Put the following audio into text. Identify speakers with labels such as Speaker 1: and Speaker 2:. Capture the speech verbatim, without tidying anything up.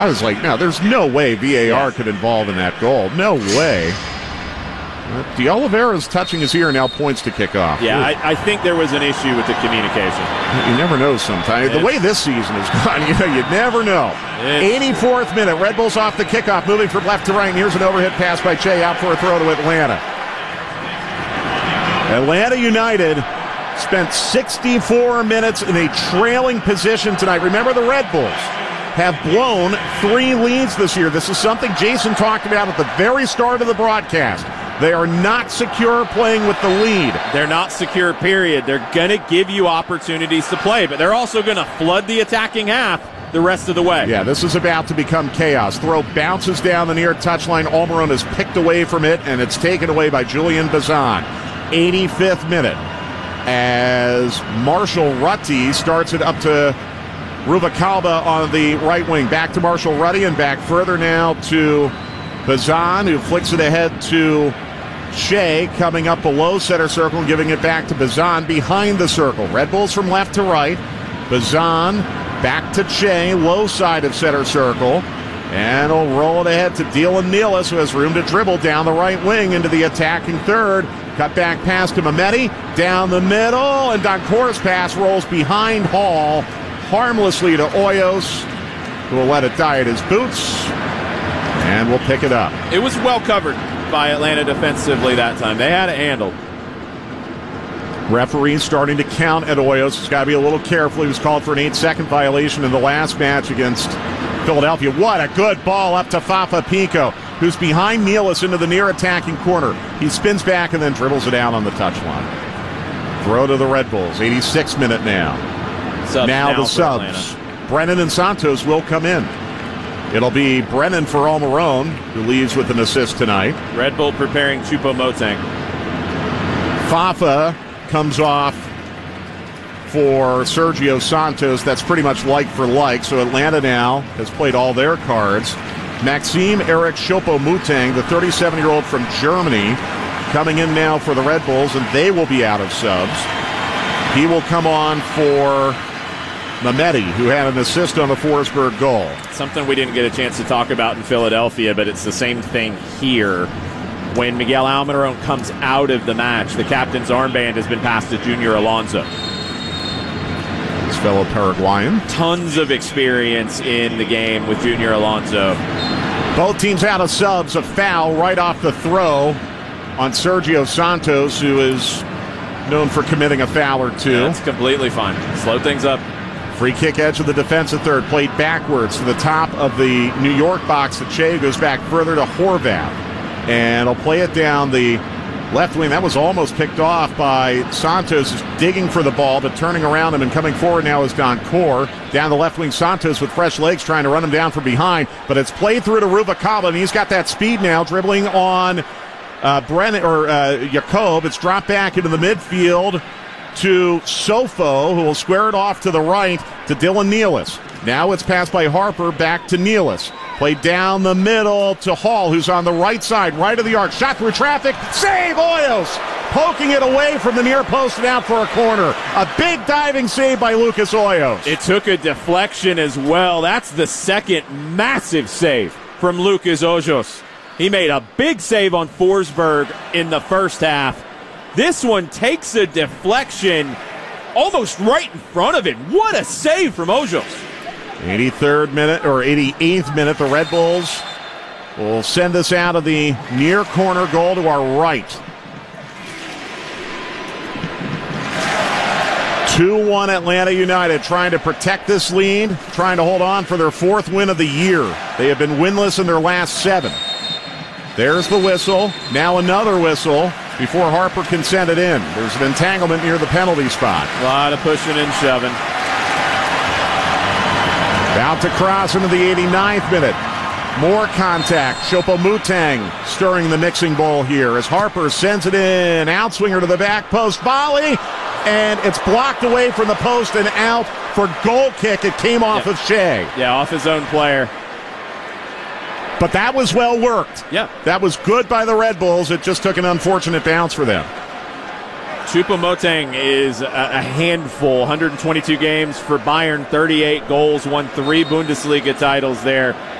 Speaker 1: I was like, no, there's no way V A R
Speaker 2: yes.
Speaker 1: could involve in that goal. No way. De Oliveira's touching his ear now points to kick off.
Speaker 2: Yeah, I, I think there was an issue with the communication.
Speaker 1: You never know sometimes.
Speaker 2: It's,
Speaker 1: the way this season has gone, you know, you never know. eighty-fourth minute, Red Bulls off the kickoff, moving from left to right. And here's an overhead pass by Che out for a throw to Atlanta. Atlanta United spent sixty-four minutes in a trailing position tonight. Remember, the Red Bulls have blown three leads this year. This is something Jason talked about at the very start of the broadcast. They are not secure playing with the lead.
Speaker 2: They're not secure, period. They're going to give you opportunities to play, but they're also going to flood the attacking half the rest of the way.
Speaker 1: Yeah, this is about to become chaos. Throw bounces down the near touchline. Almiron is picked away from it, and it's taken away by Julian Bazan. eighty-fifth minute as Marshall Rutty starts it up to Ruvalcaba on the right wing. Back to Marshall Rutty and back further now to Bazan, who flicks it ahead to Shea, coming up below center circle and giving it back to Bazan behind the circle. Red Bulls from left to right. Bazan back to Shea, low side of center circle. And he'll roll it ahead to Dylan Nealis, who has room to dribble down the right wing into the attacking third. Cut back pass to Mehmeti, down the middle, and Doncourt's pass rolls behind Hall, harmlessly to Hoyos, who will let it die at his boots, and will pick it up.
Speaker 2: It was well covered by Atlanta defensively that time. They had it handled.
Speaker 1: Referee starting to count at Hoyos. He's got to be a little careful. He was called for an eight-second violation in the last match against Philadelphia. What a good ball up to Fafa Pico, who's behind Nealis into the near attacking corner. He spins back and then dribbles it out on the touchline. Throw to the Red Bulls. eighty-sixth minute now.
Speaker 2: Subs
Speaker 1: now,
Speaker 2: now
Speaker 1: the subs.
Speaker 2: Atlanta.
Speaker 1: Brennan and Santos will come in. It'll be Brennan for Almiron, who leaves with an assist tonight.
Speaker 2: Red Bull preparing Choupo-Moting.
Speaker 1: Fafa comes off for Sergio Santos. That's pretty much like for like. So Atlanta now has played all their cards. Maxime Eric Choupo-Moting, the thirty-seven-year-old from Germany, coming in now for the Red Bulls, and they will be out of subs. He will come on for Mehmeti, who had an assist on the Forsberg goal.
Speaker 2: Something we didn't get a chance to talk about in Philadelphia, but it's the same thing here. When Miguel Almiron comes out of the match, the captain's armband has been passed to Junior Alonso.
Speaker 1: His fellow Paraguayan.
Speaker 2: Tons of experience in the game with Junior Alonso.
Speaker 1: Both teams out of subs. A foul right off the throw on Sergio Santos, who is known for committing a foul or two.
Speaker 2: That's completely fine. Slow things up.
Speaker 1: Free kick edge of the defensive third, played backwards to the top of the New York box. The Che goes back further to Horvath, and he'll play it down the left wing. That was almost picked off by Santos, who's digging for the ball, but turning around him and coming forward now is Doncourt. Down the left wing, Santos with fresh legs trying to run him down from behind, but it's played through to Ruvalcaba, and he's got that speed now, dribbling on uh, Brennan or uh, Jacob. It's dropped back into the midfield to Sofo, who will square it off to the right to Dylan Nealis. Now it's passed by Harper back to Nealis. Played down the middle to Hall, who's on the right side, right of the arc. Shot through traffic. Save Hoyos! Poking it away from the near post and out for a corner. A big diving save by Lucas Hoyos.
Speaker 2: It took a deflection as well. That's the second massive save from Lucas Hoyos. He made a big save on Forsberg in the first half. This one takes a deflection almost right in front of him. What a save from Hoyos.
Speaker 1: eighty-third minute or eighty-eighth minute, the Red Bulls will send this out of the near corner goal to our right. two one Atlanta United trying to protect this lead, trying to hold on for their fourth win of the year. They have been winless in their last seven. There's the whistle. Now another whistle before Harper can send it in. There's an entanglement near the penalty spot.
Speaker 2: A lot of pushing and shoving.
Speaker 1: About to cross into the eighty-ninth minute. More contact. Choupo-Moting stirring the mixing bowl here as Harper sends it in. Outswinger to the back post. Volley. And it's blocked away from the post and out for goal kick. It came off
Speaker 2: yep.
Speaker 1: of Shea.
Speaker 2: Yeah, off his own player.
Speaker 1: But that was well worked.
Speaker 2: Yeah.
Speaker 1: That was good by the Red Bulls. It just took an unfortunate bounce for them.
Speaker 2: Choupo-Moting is a, a handful. one hundred twenty-two games for Bayern, thirty-eight goals, won three Bundesliga titles there.